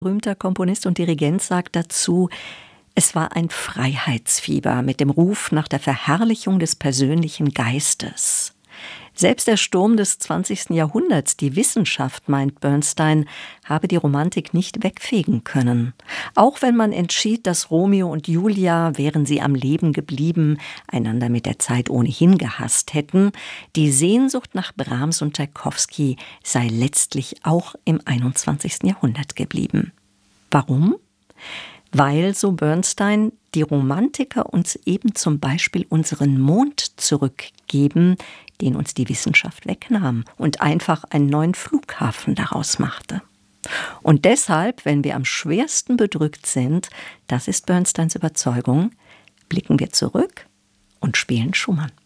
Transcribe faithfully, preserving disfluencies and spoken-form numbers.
Berühmter Komponist und Dirigent sagt dazu: Es war ein Freiheitsfieber mit dem Ruf nach der Verherrlichung des persönlichen Geistes. Selbst der Sturm des zwanzigsten Jahrhunderts, die Wissenschaft, meint Bernstein, habe die Romantik nicht wegfegen können. Auch wenn man entschied, dass Romeo und Julia, wären sie am Leben geblieben, einander mit der Zeit ohnehin gehasst hätten, die Sehnsucht nach Brahms und Tschaikowski sei letztlich auch im einundzwanzigsten Jahrhundert geblieben. Warum? Weil, so Bernstein, die Romantiker uns eben zum Beispiel unseren Mond zurückgeben, den uns die Wissenschaft wegnahm und einfach einen neuen Flughafen daraus machte. Und deshalb, wenn wir am schwersten bedrückt sind, das ist Bernsteins Überzeugung, blicken wir zurück und spielen Schumann.